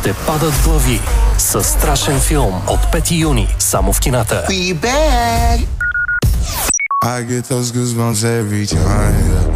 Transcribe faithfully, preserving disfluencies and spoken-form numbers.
ще падат глави със страшен филм от пети юни, само в кината. We back. I get those goosebumps every time, yeah.